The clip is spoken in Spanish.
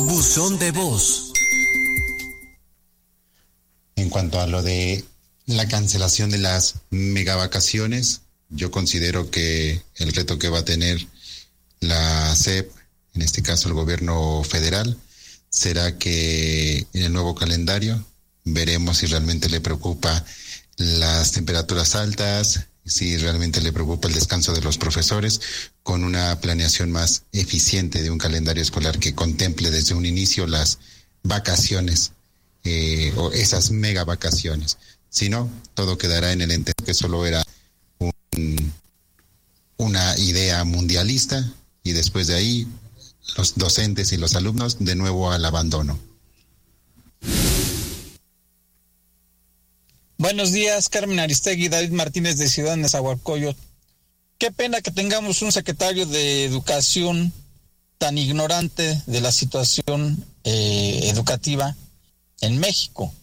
Buzón de voz. En cuanto a lo de la cancelación de las megavacaciones, yo considero que el reto que va a tener la SEP, en este caso el gobierno federal, será que en el nuevo calendario veremos si realmente le preocupa las temperaturas altas, si realmente le preocupa el descanso de los profesores, con una planeación más eficiente de un calendario escolar que contemple desde un inicio las vacaciones o esas mega vacaciones. Si no, todo quedará en el entendido que solo era una idea mundialista y después de ahí los docentes y los alumnos de nuevo al abandono. Buenos días, Carmen Aristegui, David Martínez de Ciudad Nezahualcóyotl. Qué pena que tengamos un secretario de Educación tan ignorante de la situación educativa en México.